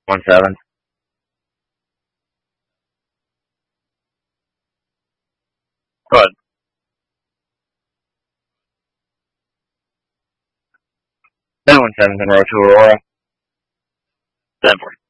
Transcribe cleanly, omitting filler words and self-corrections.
1-7. Go ahead. Then 1-7 in row to Aurora. 10-4.